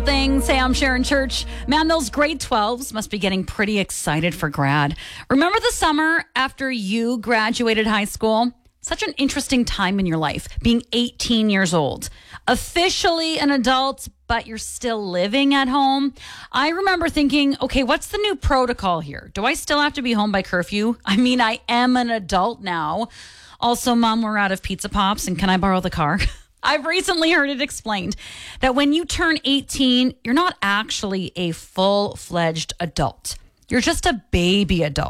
Things. Hey, I'm Sharon Church. Man, those grade 12s must be getting pretty excited for grad. Remember the summer after you graduated high school? Such an interesting time in your life, being 18 years old. Officially an adult, but you're still living at home. I remember thinking, okay, what's the new protocol here? Do I still have to be home by curfew? I mean, I am an adult now. Also, Mom, we're out of Pizza Pops, and can I borrow the car? I've recently heard it explained that when you turn 18, you're not actually a full-fledged adult. You're just a baby adult.